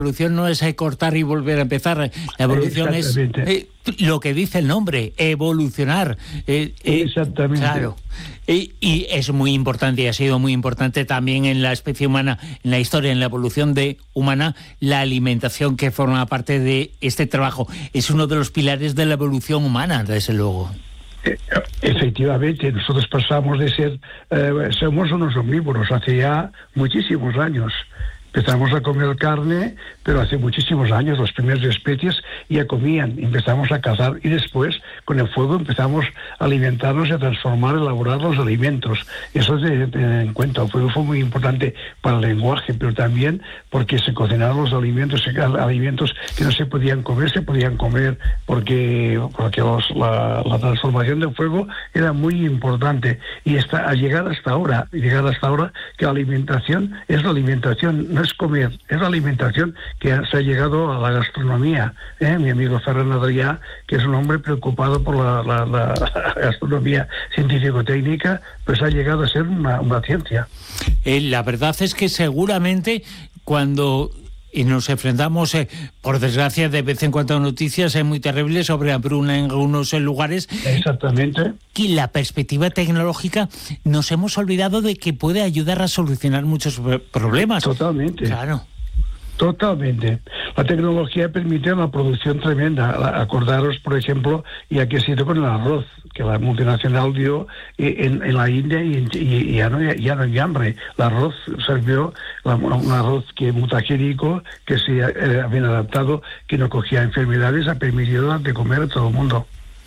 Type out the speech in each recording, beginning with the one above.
evolución no es cortar y volver a empezar. La evolución es lo que dice el nombre, evolucionar. Exactamente. Claro. Y es muy importante, y ha sido muy importante también en la especie humana, en la historia, en la evolución humana, la alimentación, que forma parte de este trabajo. Es uno de los pilares de la evolución humana, desde luego. Efectivamente, nosotros pasamos de ser, somos unos omnívoros hace ya muchísimos años. Empezamos a comer carne, pero hace muchísimos años las primeras especies ya comían, empezamos a cazar y después con el fuego empezamos a alimentarnos y a transformar, a elaborar los alimentos. Eso es de tener en cuenta. El fuego fue muy importante para el lenguaje, pero también porque se cocinaron los alimentos que no se podían comer porque la transformación del fuego era muy importante. Y a llegar hasta ahora que la alimentación es la alimentación, no es comer, es la alimentación, que se ha llegado a la gastronomía. Mi amigo Ferran Adrià, que es un hombre preocupado por la gastronomía científico-técnica, pues ha llegado a ser una ciencia. La verdad es que seguramente cuando nos enfrentamos, por desgracia, de vez en cuando a noticias muy terribles sobre hambruna en algunos lugares. Exactamente. Y la perspectiva tecnológica, nos hemos olvidado de que puede ayudar a solucionar muchos problemas. Totalmente. Claro. Totalmente. La tecnología permite una producción tremenda. Acordaros, por ejemplo, ya que ha sido con el arroz, que la multinacional dio en la India y ya no hay hambre. El arroz sirvió, un arroz mutagénico, que se ha bien adaptado, que no cogía enfermedades, ha permitido dar de comer a todo el mundo.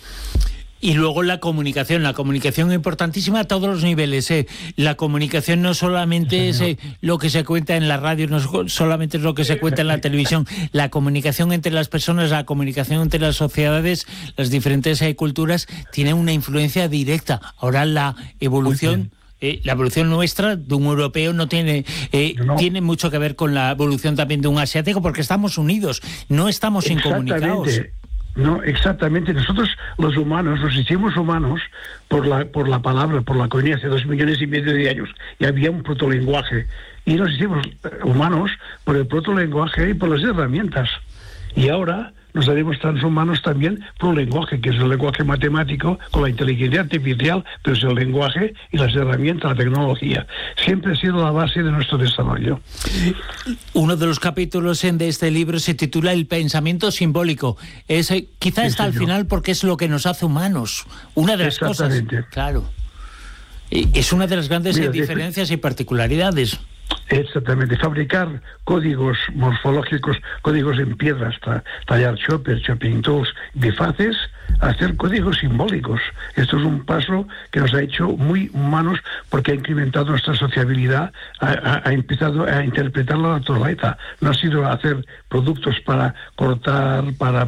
Y luego la comunicación importantísima a todos los niveles. La comunicación no solamente es lo que se cuenta en la radio, no solamente es lo que se cuenta en la televisión. La comunicación entre las personas, la comunicación entre las sociedades, las diferentes culturas, tiene una influencia directa. Ahora la evolución nuestra, de un europeo, no tiene mucho que ver con la evolución también de un asiático, porque estamos unidos, no estamos incomunicados. No, exactamente. Nosotros, los humanos, nos hicimos humanos por la palabra, por la comunidad, hace 2,5 millones de años. Y había un protolenguaje. Y nos hicimos humanos por el protolenguaje y por las herramientas. Y ahora nos haremos transhumanos también por el lenguaje, que es el lenguaje matemático, con la inteligencia artificial, pero es el lenguaje y las herramientas, la tecnología. Siempre ha sido la base de nuestro desarrollo. Uno de los capítulos de este libro se titula El pensamiento simbólico. Quizá está al final porque es lo que nos hace humanos. Una de las cosas. Claro. Es una de las grandes diferencias y particularidades. Exactamente, fabricar códigos morfológicos, códigos en piedras, tallar chopping tools, bifaces, hacer códigos simbólicos. Esto es un paso que nos ha hecho muy humanos, porque ha incrementado nuestra sociabilidad, ha empezado a interpretar la naturaleza. No ha sido hacer productos para cortar,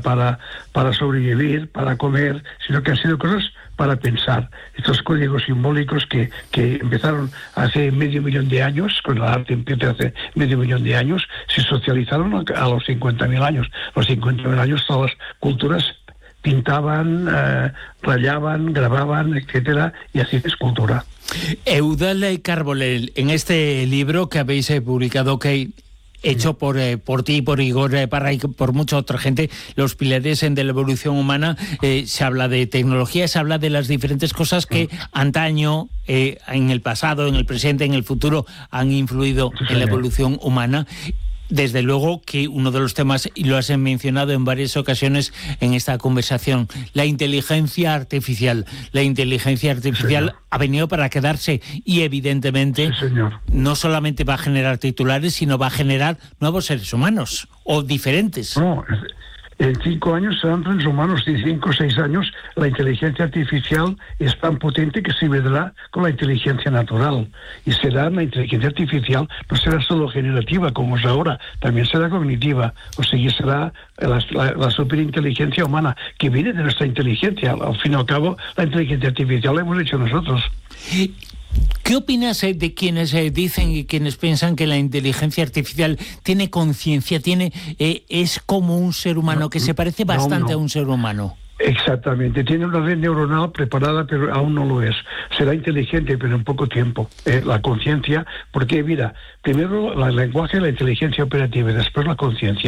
para sobrevivir, para comer, sino que han sido cosas para pensar. Estos códigos simbólicos que empezaron hace 500.000 de años, con el arte empieza hace 500.000 de años, se socializaron a los 50.000 años. A los 50.000 años todas las culturas pintaban, rayaban, grababan, etcétera, y así es cultura. Eudald Carbonell, en este libro que habéis publicado, que hecho por ti, por Igor Parra y por mucha otra gente, los pilares de la evolución humana, se habla de tecnología, se habla de las diferentes cosas que antaño, en el pasado, en el presente, en el futuro, han influido en la evolución humana. Desde luego que uno de los temas, y lo has mencionado en varias ocasiones en esta conversación, la inteligencia artificial. La inteligencia artificial ha venido para quedarse y evidentemente no solamente va a generar titulares, sino va a generar nuevos seres humanos o diferentes. No, en 5 años serán transhumanos, y 5 o 6 años la inteligencia artificial es tan potente que se vendrá con la inteligencia natural. Y será la inteligencia artificial, no será solo generativa como es ahora, también será cognitiva. O sea, será la superinteligencia humana, que viene de nuestra inteligencia. Al fin y al cabo, la inteligencia artificial la hemos hecho nosotros. ¿Qué opinas de quienes dicen y quienes piensan que la inteligencia artificial tiene conciencia, es como un ser humano, que se parece bastante a un ser humano? Exactamente, tiene una red neuronal preparada, pero aún no lo es. Será inteligente, pero en poco tiempo. La conciencia, porque mira, primero el lenguaje, la inteligencia operativa y después la conciencia.